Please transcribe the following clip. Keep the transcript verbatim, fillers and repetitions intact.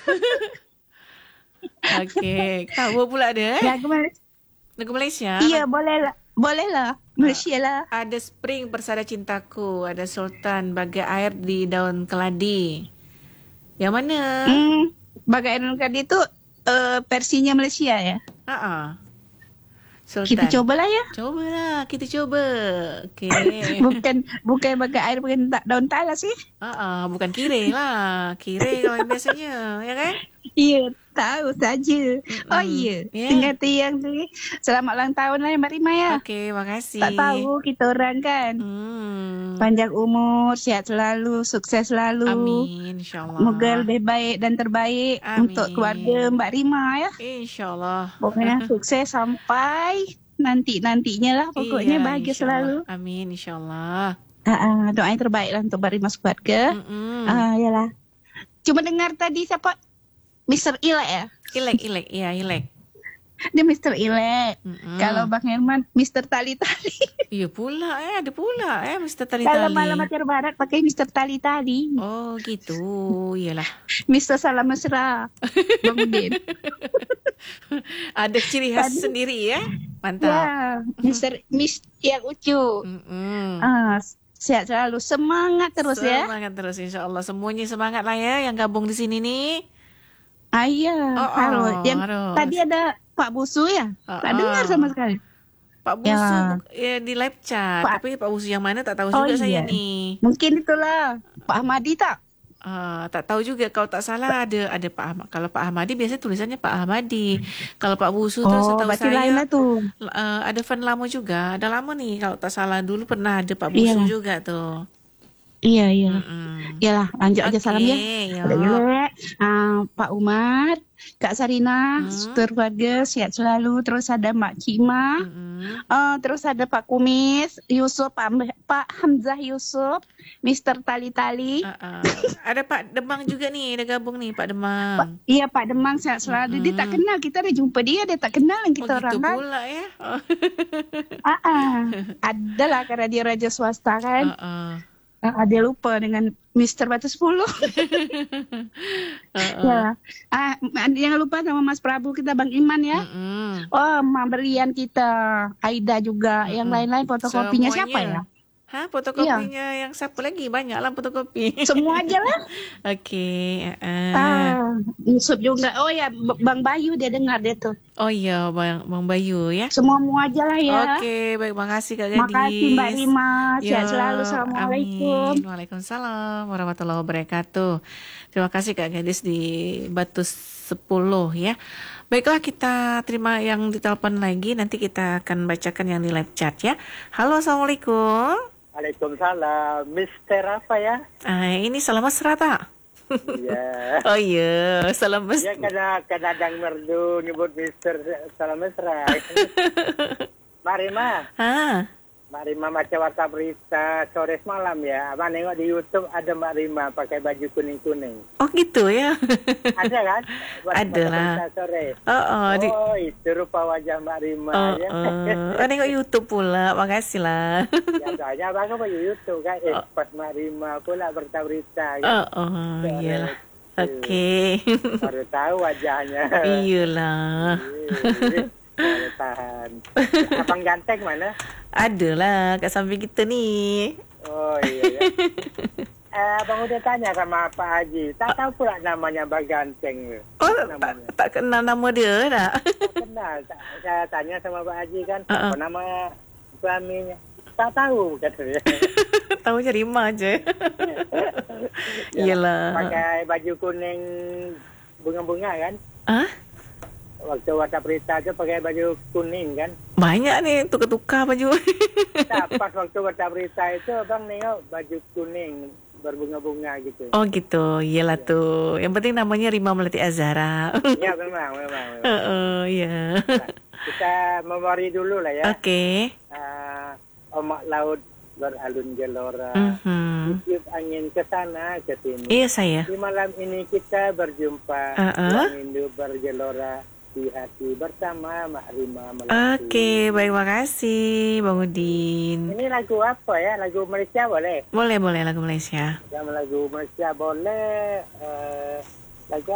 Okey, tahu pula dia eh? Lagu Malaysia. Lagu Malaysia? Iya, boleh lah. Boleh lah. Malaysia lah. Ada Spring Persada Cintaku, ada Sultan Bagai Air di Daun Keladi. Yang mana? Hmm, Bagai Air Keladi itu uh, versinya Malaysia ya? Ha-ha. Sultan. Kita cobalah ya. Cobalah, kita coba. Okey. bukan bukan Bagai Air, bukan tak, daun talas sih. Ha-ha, bukan Kireng lah. Kireng kalau biasanya, ya kan? Iya, tahu saja. Mm-mm. Oh iya, Yeah. tinggal tiang tu. Selamat ulang tahun lah Mbak Rima ya. Okey, makasih. Tak tahu kita orang kan. Hmm. Panjang umur, sihat selalu, sukses selalu. Amin, insyaAllah. Moga lebih baik dan terbaik Amin. untuk keluarga Mbak Rima ya. InsyaAllah. Pokoknya sukses sampai nanti-nantinya lah. Pokoknya Iya, bahagia insyaAllah. selalu. Amin, insyaAllah. Uh, uh, doa yang terbaik lah untuk Mbak Rima sekeluarga. Mm-mm. Ah, yalah. Cuma dengar tadi siapa? mister Ilek ya? Ilek, ilek. Ya, ilek. Dia mister Ilek. Mm-mm. Kalau Bang Herman, mister Tali-Tali. Iya pula eh. Ada pula eh. mister Kalau Tali-Tali. malam Masyarakat Barat pakai mister Tali-Tali. Oh gitu. Iyalah. mister Salam Mesra. Bang Udin. Ada ciri khas Tadi- sendiri ya. Mantap. Ya, mister Miss yang lucu. Mm-mm. Ah, sehat selalu. Semangat terus ya. Semangat terus insyaAllah. Semuanya semangat lah ya yang gabung di sini nih. Ah, iya, Oh, oh, harus. Yang harus. tadi ada Pak Busu ya? Oh, Tak oh. dengar sama sekali. Pak Busu Ya. ya, di live chat. Pak- Tapi Pak Busu yang mana tak tahu Oh, juga saya iya. nih. Mungkin itulah Pak Ahmadi tak? Ah, tak tahu juga. Kalau tak salah ada ada Pak Ahmad. Kalau Pak Ahmadi biasanya tulisannya Pak Ahmadi. Kalau Pak Busu tu Oh, setahu berarti saya lain lah tu. uh, ada fan lama juga. Ada lama nih kalau tak salah. Dulu pernah ada Pak Busu Iya. juga tuh. Iya, iya. Mm-mm. Yalah, lanjut aja Okey, salam ya. ya. Ada Ilek, ah, Pak Umar, Kak Sarina, Hmm. keluarga sehat selalu. Terus ada Mak Cima, Mm-mm. ah, terus ada Pak Kumis, Yusuf, Pak, Pak Hamzah Yusuf, mister Tali-Tali. Ah, ah. Ada Pak Demang juga nih. Dah gabung nih Pak Demang. Iya, Pak Demang sehat selalu. Dia tak Mm-mm. kenal, kita dah jumpa dia, dia tak kenal Oh yang kita gitu orang kan. pula ya. Oh. Ah, ah. Adalah karena dia raja swasta kan. Ah, ah. Ah, dia lupa dengan mister Batu Sepuluh. Ah, ah. Ya. Ah, jangan lupa sama Mas Prabu kita Bang Iman ya. Mm-mm. Oh, Mak Berian kita, Aida juga, yang Mm-mm. lain-lain fotokopinya siapa ya? Hah, fotokopinya yang siapa lagi? Banyak lah fotokopi. Semua aja lah. Okey. Uh. Ah, Yusuf juga. Oh ya, B- Bang Bayu dia dengar dia tuh. Oh ya, Bang, Bang Bayu ya. Semua mu aja lah ya. Okey, baik. Makasih Kak Gadis. Makasih Mbak Rima. Sehat Ya, selalu. Assalamualaikum. Amin. Waalaikumsalam warahmatullahi wabarakatuh. Terima kasih Kak Gadis di Batu sepuluh ya. Baiklah, kita terima yang ditelepon lagi. Nanti kita akan bacakan yang di live chat ya. Halo, Assalamualaikum. Waalaikumsalam. Mister apa ya? Ah, ini salam mesra tak? Iya. Oh iya, salam mesra. Ya karena kadang merdu nyebut Mister Salam Mesra. Mbak Rima, Ah, Mbak Rima baca warta berita sore semalam ya. Abang nengok di YouTube ada Mbak Rima pakai baju kuning-kuning. oh gitu ya. Ada kan? Buat Ada baca lah. berita sore. Oh, oh, di, Oh, itu rupa wajah Mbak Rima oh, ya. oh. Oh, tengok YouTube pula. Makasih lah. Ya soalnya abang kan pakai YouTube kan. Eh, Oh. pas Mbak Rima pula berita-berita Oh, kan. oh, Sore iyalah. itu. Okey. Baru tahu wajahnya. Iyalah. Ih, boleh tahan. Abang ganteng mana? Adalah kat samping kita ni. Oh iya ya. Eh, abang udah tanya sama Pak Haji. Tak tahu pula namanya Abang Ganteng. Oh, tak, namanya. tak kenal nama dia tak? Tak kenal. Tak- Saya tanya sama Pak Haji kan. Uh-uh. Apa nama suaminya? Tak tahu katanya. Tahu je Rima je. Iyalah. Pakai baju kuning bunga-bunga kan. Ah? Waktu warta berita tu pakai baju kuning kan. Banyak ni tukar-tukar baju. Tak, pas waktu warta berita itu abang nengok baju kuning berbunga-bunga gitu. Oh gitu. Iyalah tu. Yang penting namanya Rima Melati Azhara. Ya memang, memang. memang. Oh, ya. Nah, kita memori dulu lah ya. Okey. Uh, omak laut beralun gelora. Mhm. Tiup angin ke sana ke sini. Iya saya. Di malam ini kita berjumpa. Uh-uh. Ruang rindu bergelora di hati bersama Mak Rima Melati. Okey, baik, makasih Bang Udin. Ini lagu apa ya? Lagu Malaysia boleh? Boleh, boleh lagu Malaysia. Yang lagu Malaysia boleh. Uh, lagu